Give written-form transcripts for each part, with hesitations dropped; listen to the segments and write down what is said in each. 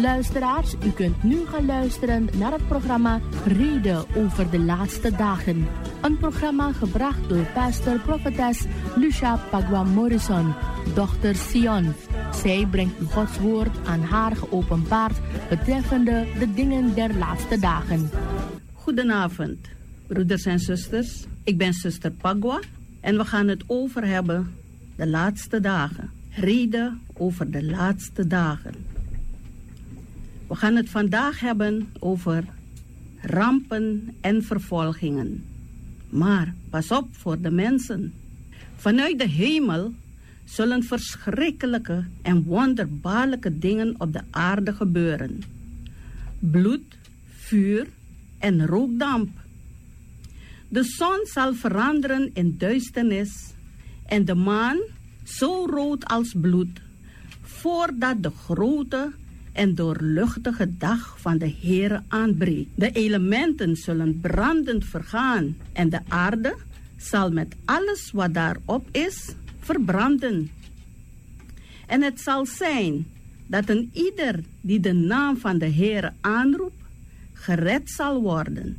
Luisteraars, u kunt nu gaan luisteren naar het programma Reden over de laatste dagen. Een programma gebracht door pastor prophetess Lucia Pagwa Morrison, dochter Sion. Zij brengt u Gods woord aan haar geopenbaard betreffende de dingen der laatste dagen. Goedenavond, broeders en zusters. Ik ben zuster Pagwa en we gaan het over hebben de laatste dagen. Reden over de laatste dagen. We gaan het vandaag hebben over rampen en vervolgingen. Maar pas op voor de mensen. Vanuit de hemel zullen verschrikkelijke en wonderbaarlijke dingen op de aarde gebeuren. Bloed, vuur en rookdamp. De zon zal veranderen in duisternis en de maan zo rood als bloed, voordat de grote en doorluchtige dag van de Heere aanbreekt. De elementen zullen brandend vergaan en de aarde zal met alles wat daarop is verbranden. En het zal zijn dat een ieder die de naam van de Heere aanroept, gered zal worden.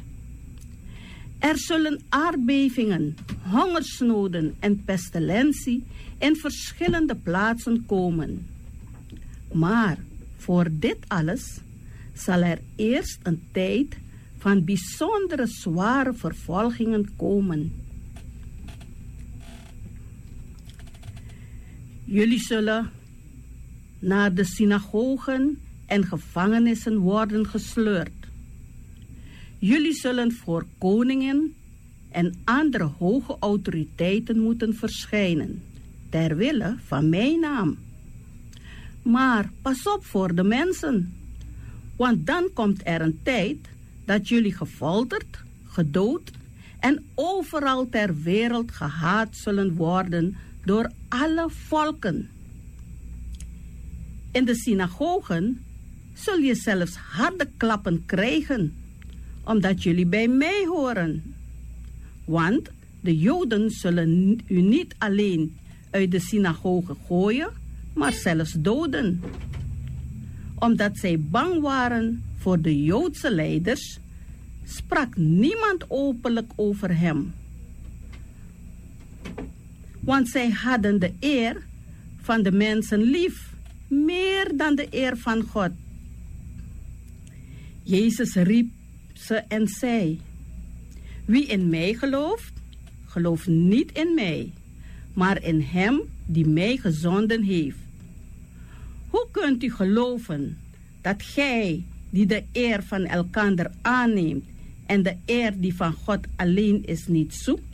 Er zullen aardbevingen, hongersnoden en pestilentie in verschillende plaatsen komen. Maar voor dit alles zal er eerst een tijd van bijzondere zware vervolgingen komen. Jullie zullen naar de synagogen en gevangenissen worden gesleurd. Jullie zullen voor koningen en andere hoge autoriteiten moeten verschijnen, ter wille van mijn naam. Maar pas op voor de mensen, want dan komt er een tijd dat jullie gefolterd, gedood en overal ter wereld gehaat zullen worden door alle volken. In de synagogen zul je zelfs harde klappen krijgen, omdat jullie bij mij horen. Want de Joden zullen u niet alleen uit de synagoge gooien, maar zelfs doden. Omdat zij bang waren voor de Joodse leiders, sprak niemand openlijk over hem. Want zij hadden de eer van de mensen lief, meer dan de eer van God. Jezus riep ze en zei: wie in mij gelooft, gelooft niet in mij, maar in hem die mij gezonden heeft. Hoe kunt u geloven dat gij, die de eer van elkander aanneemt en de eer die van God alleen is, niet zoekt?